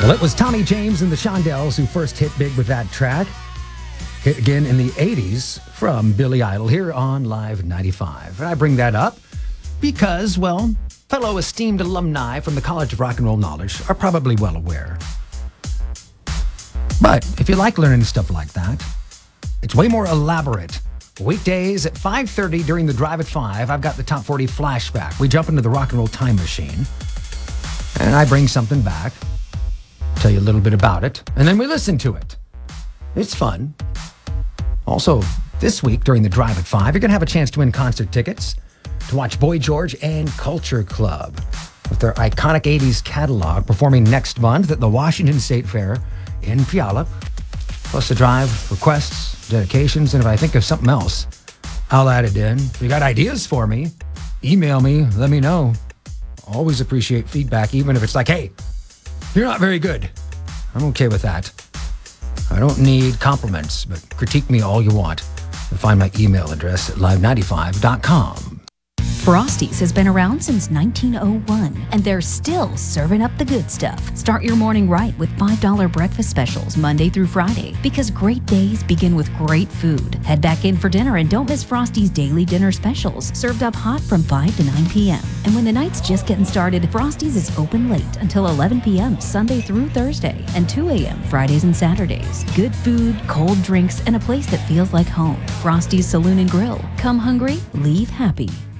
Well, it was Tommy James and the Shondells who first hit big with that track. Hit again in the 80s from Billy Idol here on Live 95. And I bring that up because, well, fellow esteemed alumni from the College of Rock and Roll Knowledge are probably well aware. But if you like learning stuff like that, it's way more elaborate. Weekdays at 5:30 during the Drive at 5, I've got the Top 40 Flashback. We jump into the rock and roll time machine, and I bring something back, tell you a little bit about it, and then we listen to it. It's fun. Also, this week during the Drive at 5, you're going to have a chance to win concert tickets to watch Boy George and Culture Club with their iconic 80s catalog performing next month at the Washington State Fair in Puyallup. Plus the drive, requests, dedications, and if I think of something else, I'll add it in. If you got ideas for me, email me, let me know. Always appreciate feedback, even if it's like, hey, you're not very good. I'm okay with that. I don't need compliments, but critique me all you want. You'll find my email address at live95.com. Frosties has been around since 1901, and they're still serving up the good stuff. Start your morning right with $5 breakfast specials Monday through Friday, because great days begin with great food. Head back in for dinner and don't miss Frosties' daily dinner specials, served up hot from 5 to 9 p.m. And when the night's just getting started, Frosties is open late until 11 p.m. Sunday through Thursday, and 2 a.m. Fridays and Saturdays. Good food, cold drinks, and a place that feels like home. Frosties Saloon and Grill. Come hungry, leave happy.